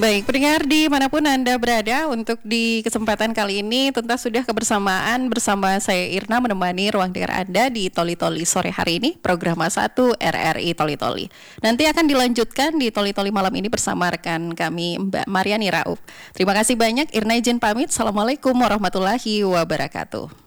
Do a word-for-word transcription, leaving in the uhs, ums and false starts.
Baik, pendengar dimanapun Anda berada, untuk di kesempatan kali ini tentu sudah kebersamaan bersama saya Irna menemani ruang dengar Anda di Toli Toli sore hari ini, program satu R R I Toli Toli. Nanti akan dilanjutkan di Toli Toli malam ini bersama rekan kami Mbak Mariani Raup. Terima kasih banyak, Irna izin pamit. Assalamualaikum warahmatullahi wabarakatuh.